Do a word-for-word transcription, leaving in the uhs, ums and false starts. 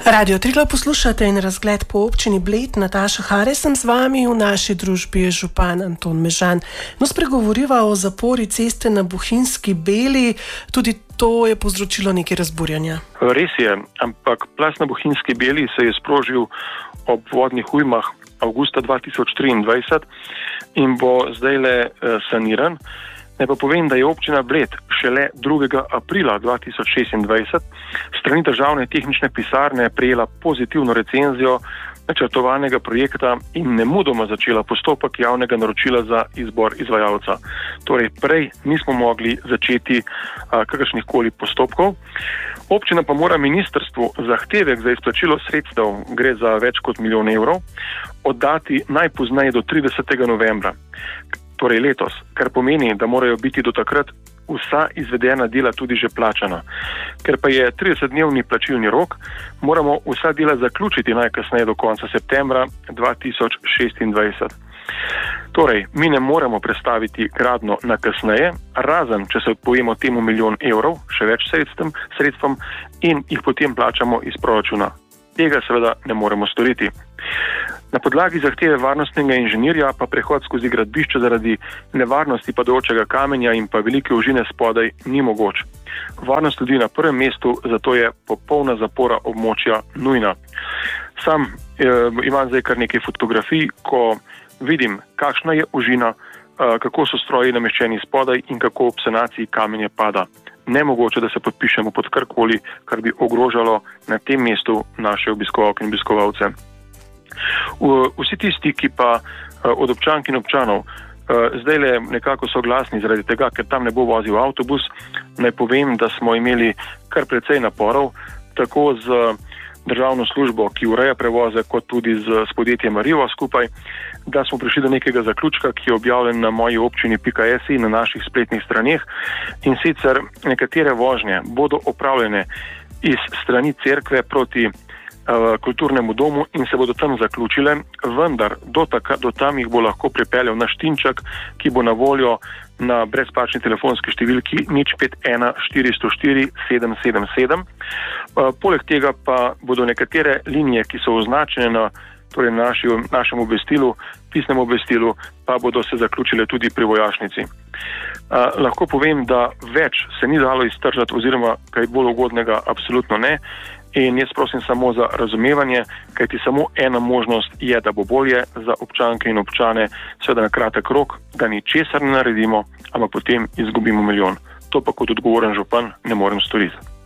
Radio Triglav poslušate in razgled po občini Bled. Nataša Hare sem z vami, v naši družbi je župan Anton Mežan. No, spregovoriva o zapori ceste na Bohinjski Beli, tudi to je povzročilo nekaj razburjanja. Res je, ampak plaz na Bohinjski Beli se je sprožil ob vodnih ujmah avgusta dva tisoč triindvajset in bo zdajle saniran. Naj pa povem, da je občina Bled šele drugega aprila dva tisoč šestindvajset strani državne tehnične pisarne prejela pozitivno recenzijo načrtovanega projekta in nemudoma začela postopek javnega naročila za izbor izvajalca. Torej, prej nismo mogli začeti a, kakršnihkoli postopkov. Občina pa mora ministrstvu zahtevek za izplačilo sredstev, gre za več kot milijon evrov, oddati najpozneje do tridesetega novembra. Torej letos, kar pomeni, da morajo biti do takrat vsa izvedena dela tudi že plačana. Ker pa je tridesetdnevni plačilni rok, moramo vsa dela zaključiti najkasneje do konca septembra dva tisoč šestindvajset. Torej, mi ne moremo prestaviti gradnjo na kasneje, razen če se odpojemo temu milijon evrov, še več sredstvom, sredstvom in jih potem plačamo iz proračuna. Tega seveda ne moremo storiti. Na podlagi zahteve varnostnega inženirja pa prehod skozi gradbišče zaradi nevarnosti padajočega kamenja in pa velike ožine spodaj ni mogoč. Varnost ljudi na prvem mestu, zato je popolna zapora območja nujna. Sam eh, imam zdaj kar nekaj fotografij, ko vidim, kakšna je ožina, eh, kako so stroji nameščeni spodaj in kako ob sanaciji kamenje pada. Nemogoče, da se podpišemo pod karkoli, kar bi ogrožalo na tem mestu naše obiskovalke in obiskovalce. Vsi tisti, ki pa od občank in občanov zdaj le nekako so glasni zaradi tega, ker tam ne bo vozil avtobus, naj povem, da smo imeli kar precej naporov, tako z državno službo, ki ureja prevoze, kot tudi z, s podjetjem Arriva skupaj, da smo prišli do nekega zaključka, ki je objavljen na moji občini pika si na naših spletnih straneh, in sicer nekatere vožnje bodo opravljene iz strani cerkve proti kulturnemu domu in se bodo tam zaključile, vendar do, taka, do tam jih bo lahko pripeljal naš Tinček, ki bo na voljo na brezplačni telefonski številki nič pet ena štiri nula štiri sedem sedem sedem. Poleg tega pa bodo nekatere linije, ki so označene na torej naši, našem obvestilu, pisnem obvestilu, pa bodo se zaključile tudi pri vojašnici. Uh, lahko povem, da več se ni dalo iztržati oziroma kaj bolj ugodnega absolutno ne. In jaz prosim samo za razumevanje, kajti samo ena možnost je, da bo bolje za občanke in občane, seveda na kratek rok, da ničesar ne naredimo, ampak potem izgubimo milijon. To pa kot odgovoren župan ne morem storiti.